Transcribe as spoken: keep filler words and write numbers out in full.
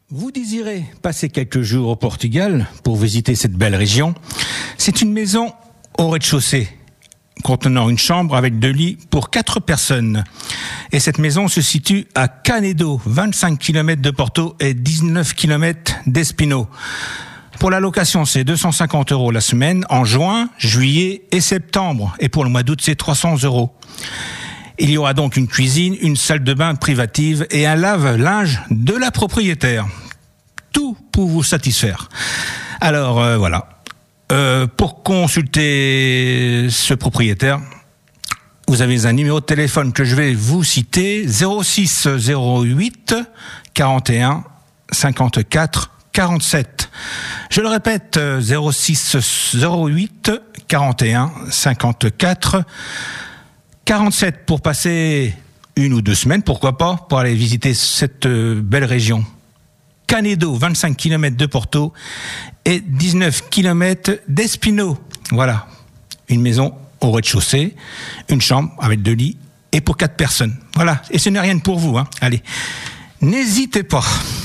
Vous désirez passer quelques jours au Portugal pour visiter cette belle région. C'est une maison au rez-de-chaussée, contenant une chambre avec deux lits pour quatre personnes. Et cette maison se situe à Canedo, vingt-cinq kilomètres de Porto et dix-neuf kilomètres d'Espinho. Pour la location, c'est deux cent cinquante euros la semaine en juin, juillet et septembre. Et pour le mois d'août, c'est trois cents euros. Il y aura donc une cuisine, une salle de bain privative et un lave-linge de la propriétaire. Tout pour vous satisfaire. Alors euh, voilà. Euh, pour consulter ce propriétaire, vous avez un numéro de téléphone que je vais vous citer, zéro six zéro huit quarante et un cinquante-quatre quarante-sept. Je le répète, zéro six zéro huit quarante et un cinquante-quatre quarante-sept pour passer une ou deux semaines, pourquoi pas, pour aller visiter cette belle région. Canedo, vingt-cinq kilomètres de Porto et dix-neuf kilomètres d'Espinho. Voilà, une maison au rez-de-chaussée, une chambre avec deux lits et pour quatre personnes. Voilà, et ce n'est rien pour vous, hein. Allez, n'hésitez pas.